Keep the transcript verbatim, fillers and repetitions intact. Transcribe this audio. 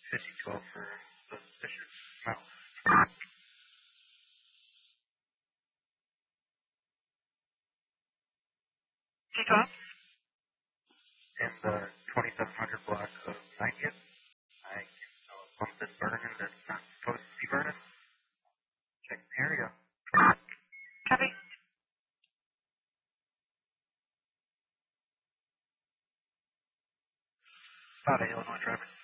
fifty twelve for the Fisher Mount. T-Top? In the twenty-seven hundred block of ninetieth. I can tell a pump that's burning that's not supposed to be burning. Check the area. Copy. About a Illinois driver.